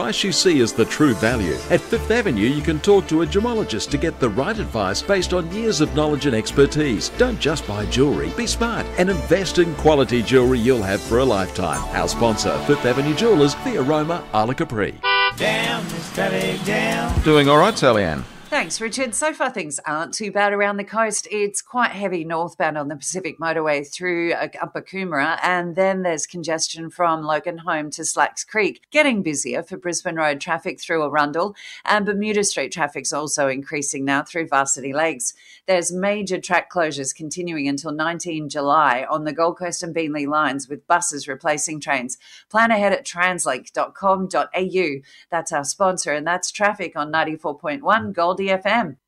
price you see is the true value. At Fifth Avenue, you can talk to a gemologist to get the right advice based on years of knowledge and expertise. Don't just buy jewellery, be smart and invest in quality jewellery you'll have for a lifetime. Our sponsor, Fifth Avenue Jewellers, The Aroma, Isla Capri. Down this traffic jam. Doing all right, Sally Ann? Thanks, Richard. So far, things aren't too bad around the coast. It's quite heavy northbound on the Pacific Motorway through Upper Coomera, and then there's congestion from Logan Home to Slacks Creek. Getting busier for Brisbane Road traffic through Arundel, and Bermuda Street traffic's also increasing now through Varsity Lakes. There's major track closures continuing until 19 July on the Gold Coast and Beenleigh lines, with buses replacing trains. Plan ahead at translink.com.au. That's our sponsor, and that's traffic on 94.1 Goldie FM.